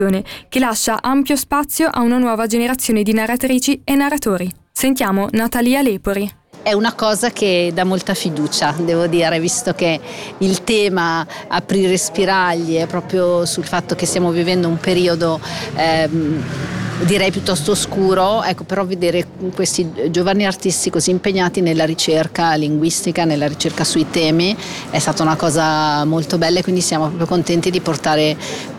che lascia ampio spazio a una nuova generazione di narratrici e narratori. Sentiamo Natalia Lepori. È una cosa che dà molta fiducia, devo dire, visto che il tema aprire spiragli è proprio sul fatto che stiamo vivendo un periodo direi piuttosto oscuro, ecco, però vedere questi giovani artisti così impegnati nella ricerca linguistica, nella ricerca sui temi, è stata una cosa molto bella e quindi siamo proprio contenti di portare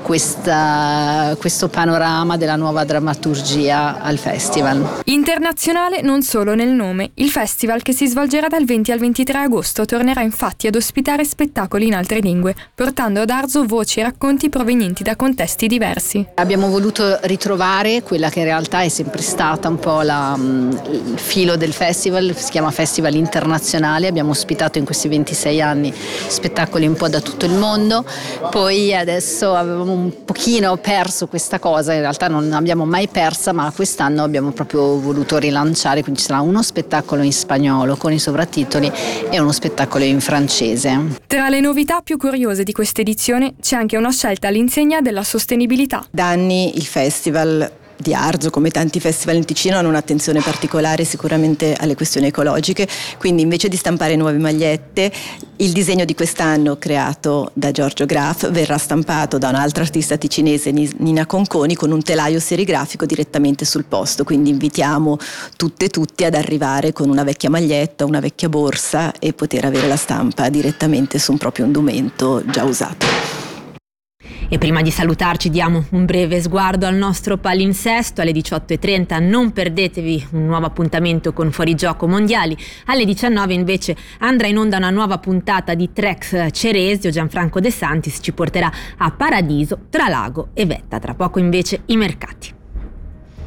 questo panorama della nuova drammaturgia al festival. Internazionale non solo nel nome, il festival che si svolgerà dal 20 al 23 agosto tornerà infatti ad ospitare spettacoli in altre lingue, portando ad Arzo voci e racconti provenienti da contesti diversi. Abbiamo voluto ritrovare quella che in realtà è sempre stata un po' il filo del festival, si chiama Festival Internazionale, abbiamo ospitato in questi 26 anni spettacoli un po' da tutto il mondo, poi adesso avevamo un pochino perso questa cosa, in realtà non l'abbiamo mai persa, ma quest'anno abbiamo proprio voluto rilanciare, quindi ci sarà uno spettacolo in spagnolo con i sovratitoli e uno spettacolo in francese. Tra le novità più curiose di questa edizione c'è anche una scelta all'insegna della sostenibilità. Da anni il festival di Arzo, come tanti festival in Ticino, hanno un'attenzione particolare sicuramente alle questioni ecologiche, quindi invece di stampare nuove magliette, il disegno di quest'anno creato da Giorgio Graf verrà stampato da un'altra artista ticinese, Nina Conconi, con un telaio serigrafico direttamente sul posto, quindi invitiamo tutte e tutti ad arrivare con una vecchia maglietta, una vecchia borsa e poter avere la stampa direttamente su un proprio indumento già usato. E prima di salutarci diamo un breve sguardo al nostro palinsesto. Alle 18.30 non perdetevi un nuovo appuntamento con Fuorigioco Mondiali. Alle 19 invece andrà in onda una nuova puntata di Trex Ceresio. Gianfranco De Santis ci porterà a Paradiso, tra Lago e Vetta. Tra poco invece i mercati.